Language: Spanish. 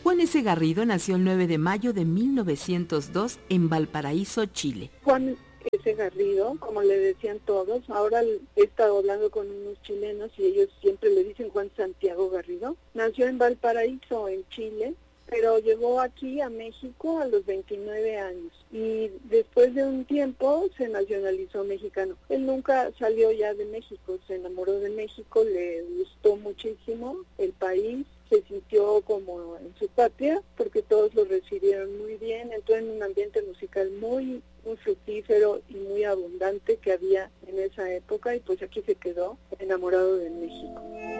Juan S. Garrido nació el 9 de mayo de 1902 en Valparaíso, Chile. Juan S. Garrido, como le decían todos, ahora he estado hablando con unos chilenos y ellos siempre le dicen Juan Santiago Garrido. Nació en Valparaíso, en Chile, pero llegó aquí a México a los 29 años y después de un tiempo se nacionalizó mexicano. Él nunca salió ya de México, se enamoró de México, le gustó muchísimo el país, se sintió como en su patria porque todos lo recibieron muy bien, entró en un ambiente musical muy fructífero y muy abundante que había en esa época y pues aquí se quedó enamorado de México.